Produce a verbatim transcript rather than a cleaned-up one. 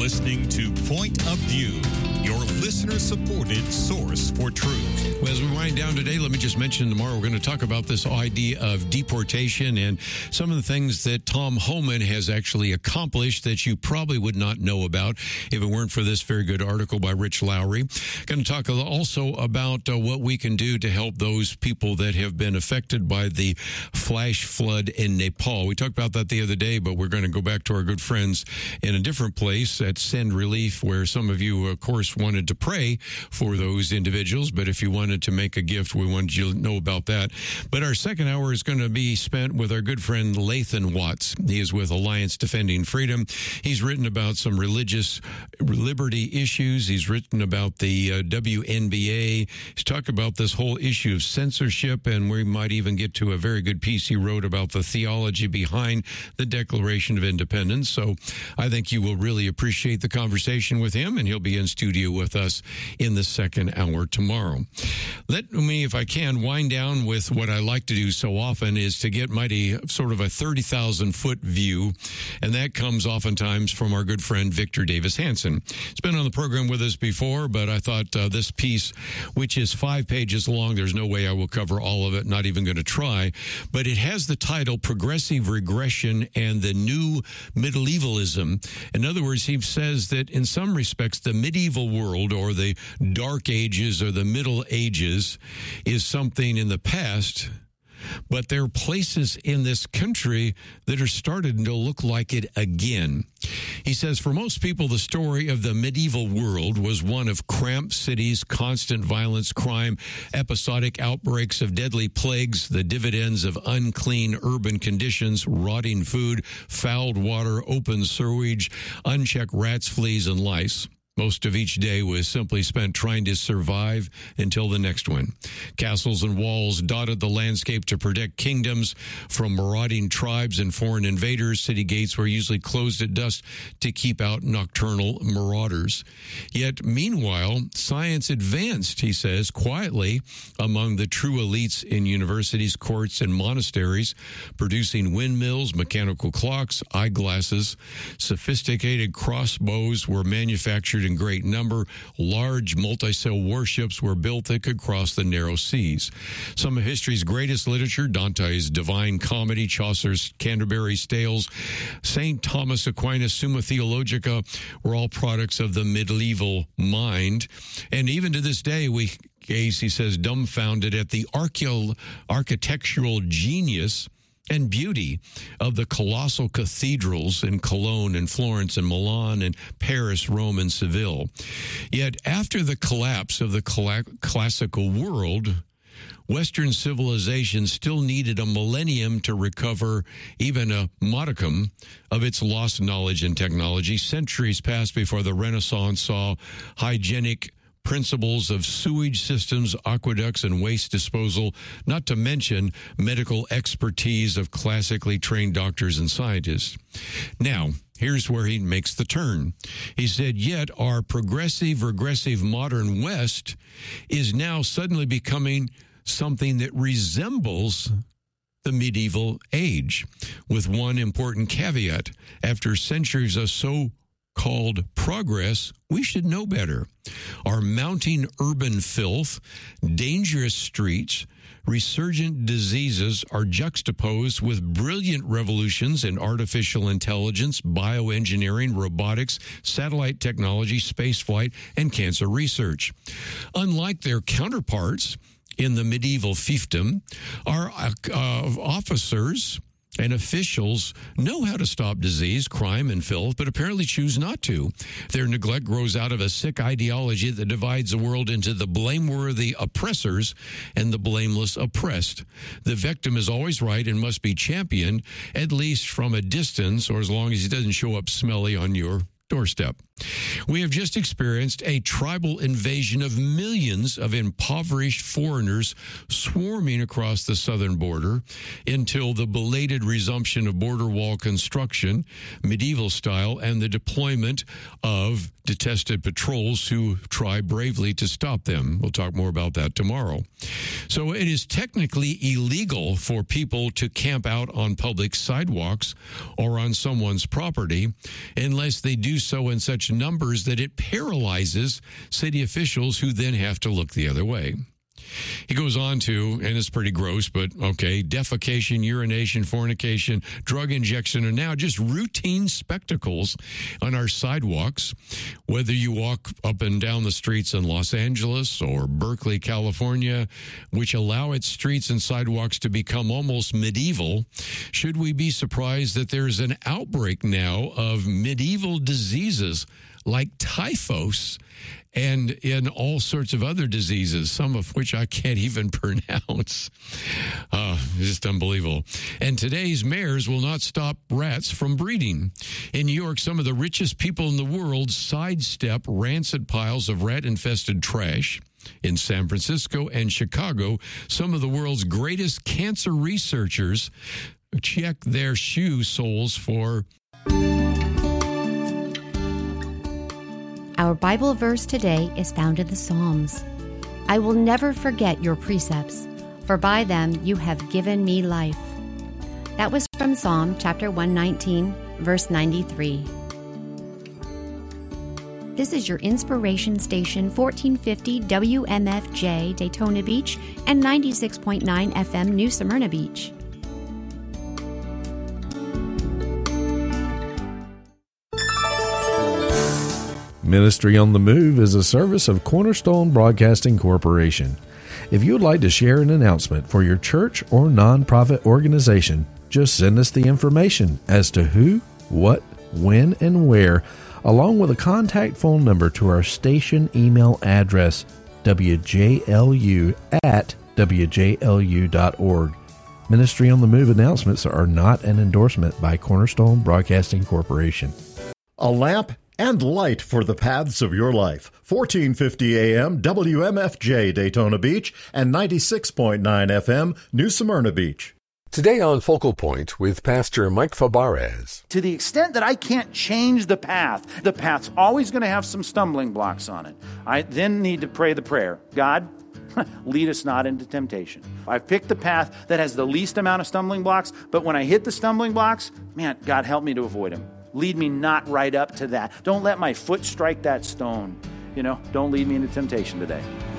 listening to Point of View, your listener-supported source for truth. Well, as we wind down today, let me just mention tomorrow we're going to talk about this idea of deportation and some of the things that Tom Homan has actually accomplished that you probably would not know about if it weren't for this very good article by Rich Lowry. Going to talk also about uh, what we can do to help those people that have been affected by the flash flood in Nepal. We talked about that the other day, but we're going to go back to our good friends in a different place at Send Relief, where some of you, of course, wanted to pray for those individuals. But if you wanted to make a gift, we wanted you to know about that. But our second hour is going to be spent with our good friend Lathan Watts. He is with Alliance Defending Freedom. He's written about some religious liberty issues. He's written about the uh, W N B A. He's talked about this whole issue of censorship, and we might even get to a very good piece he wrote about the theology behind the Declaration of Independence. So I think you will really appreciate the conversation with him, and he'll be in studio with us in the second hour tomorrow. Let me, if I can, wind down with what I like to do so often is to get mighty sort of a thirty thousand foot view, and that comes oftentimes from our good friend Victor Davis Hanson. He's been on the program with us before, but I thought uh, this piece, which is five pages long, there's no way I will cover all of it, not even going to try, but it has the title Progressive Regression and the New Medievalism. In other words, he says that in some respects, the medieval world or the Dark Ages or the Middle Ages is something in the past, but there are places in this country that are starting to look like it again. He says, for most people, the story of the medieval world was one of cramped cities, constant violence, crime, episodic outbreaks of deadly plagues, the dividends of unclean urban conditions, rotting food, fouled water, open sewage, unchecked rats, fleas, and lice. Most of each day was simply spent trying to survive until the next one. Castles and walls dotted the landscape to protect kingdoms from marauding tribes and foreign invaders. City gates were usually closed at dusk to keep out nocturnal marauders. Yet, meanwhile, science advanced, he says, quietly among the true elites in universities, courts, and monasteries, producing windmills, mechanical clocks, eyeglasses. Sophisticated crossbows were manufactured in great number. Large multi-cell warships were built that could cross the narrow seas. Some of history's greatest literature, Dante's Divine Comedy, Chaucer's Canterbury's Tales, Saint Thomas Aquinas' Summa Theologica, were all products of the medieval mind. And even to this day, we gaze, he says, dumbfounded at the archeo- architectural genius and beauty of the colossal cathedrals in Cologne and Florence and Milan and Paris, Rome, and Seville. Yet after the collapse of the cla- classical world, Western civilization still needed a millennium to recover even a modicum of its lost knowledge and technology. Centuries passed before the Renaissance saw hygienic principles of sewage systems, aqueducts, and waste disposal, not to mention medical expertise of classically trained doctors and scientists. Now, here's where he makes the turn. He said, yet our progressive, regressive modern West is now suddenly becoming something that resembles the medieval age, with one important caveat. After centuries of so called progress, we should know better. Our mounting urban filth, dangerous streets, resurgent diseases are juxtaposed with brilliant revolutions in artificial intelligence, bioengineering, robotics, satellite technology, spaceflight, and cancer research. Unlike their counterparts in the medieval fiefdom, our uh, officers and officials know how to stop disease, crime, and filth, but apparently choose not to. Their neglect grows out of a sick ideology that divides the world into the blameworthy oppressors and the blameless oppressed. The victim is always right and must be championed, at least from a distance, or as long as he doesn't show up smelly on your doorstep. We have just experienced a tribal invasion of millions of impoverished foreigners swarming across the southern border until the belated resumption of border wall construction, medieval style, and the deployment of detested patrols who try bravely to stop them. We'll talk more about that tomorrow. So it is technically illegal for people to camp out on public sidewalks or on someone's property unless they do so in such such numbers that it paralyzes city officials who then have to look the other way. He goes on to, and it's pretty gross, but okay, defecation, urination, fornication, drug injection are now just routine spectacles on our sidewalks. Whether you walk up and down the streets in Los Angeles or Berkeley, California, which allow its streets and sidewalks to become almost medieval, should we be surprised that there's an outbreak now of medieval diseases like typhus and in all sorts of other diseases, some of which I can't even pronounce. Uh, just unbelievable. And today's mayors will not stop rats from breeding. In New York, some of the richest people in the world sidestep rancid piles of rat-infested trash. In San Francisco and Chicago, some of the world's greatest cancer researchers check their shoe soles for... Our Bible verse today is found in the Psalms. I will never forget your precepts, for by them you have given me life. That was from Psalm chapter one nineteen, verse ninety-three. This is your inspiration station, fourteen fifty W M F J Daytona Beach and ninety-six point nine F M New Smyrna Beach. Ministry on the Move is a service of Cornerstone Broadcasting Corporation. If you would like to share an announcement for your church or nonprofit organization, just send us the information as to who, what, when, and where, along with a contact phone number to our station email address, w j l u at w j l u dot org. Ministry on the Move announcements are not an endorsement by Cornerstone Broadcasting Corporation. A lamp and light for the paths of your life. fourteen fifty A M W M F J Daytona Beach and ninety-six point nine F M New Smyrna Beach. Today on Focal Point with Pastor Mike Fabarez. To the extent that I can't change the path, the path's always going to have some stumbling blocks on it. I then need to pray the prayer, God, lead us not into temptation. I've picked the path that has the least amount of stumbling blocks, but when I hit the stumbling blocks, man, God, help me to avoid them. Lead me not right up to that. Don't let my foot strike that stone. You know, don't lead me into temptation today.